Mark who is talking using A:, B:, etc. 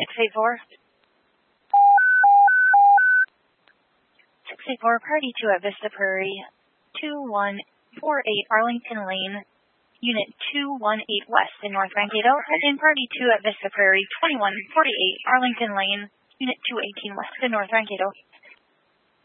A: 684. 684, Party 2 at Vista Prairie, 2148 Arlington Lane, Unit 218 West in North Mankato, and Party 2 at Vista Prairie, 2148 Arlington Lane, Unit 218 West in North Mankato.